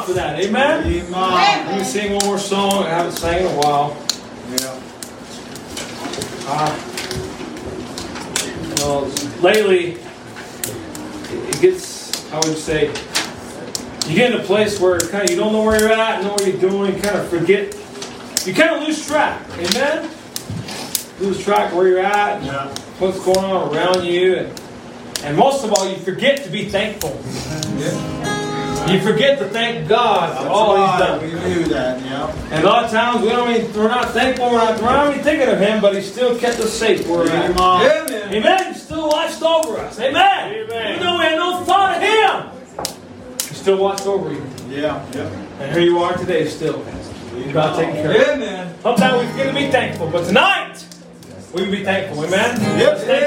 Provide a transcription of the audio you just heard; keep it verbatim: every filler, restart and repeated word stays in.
God for that. Amen? Amen. Let me sing one more song. I haven't sang in a while. Yeah. Uh, you know, lately, it gets, how would you say, you get in a place where kind of you don't know where you're at, know what you're doing, you kind of forget. You kind of lose track. Amen? Lose track where you're at, and Yeah. what's going on around you. And, and most of all, you forget to be thankful. Yeah. You forget to thank God for That's all right. He's done. We knew that, yeah. And a lot of times we don't even, we're not thankful, we're not, we're not even thinking of Him, but He still kept us safe where we're at. Amen. Amen. He still watched over us. Amen. Amen. Even though we had no thought of Him, He still watched over you. Yeah. Yeah. And here you are today still. God taking care of you. Amen. Sometimes we forget to be thankful, but tonight we can be thankful. Amen. Yep. Let's thank